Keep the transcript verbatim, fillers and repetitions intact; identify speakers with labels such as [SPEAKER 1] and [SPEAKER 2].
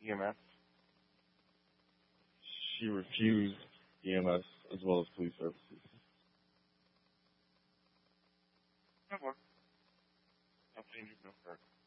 [SPEAKER 1] E M S. She refused E M S as well as police services. No more. No changes, no further.